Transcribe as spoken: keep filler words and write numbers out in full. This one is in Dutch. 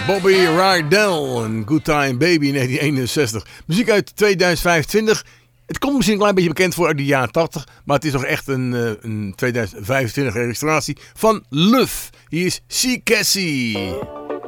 Bobby Rydell en Good Time Baby negentien eenenzestig. Muziek uit tweeduizend vijfentwintig. Het komt misschien een klein beetje bekend voor uit de jaren tachtig, maar het is nog echt een, een tweeduizend vijfentwintig registratie van Luf. Hier is C. Cassie.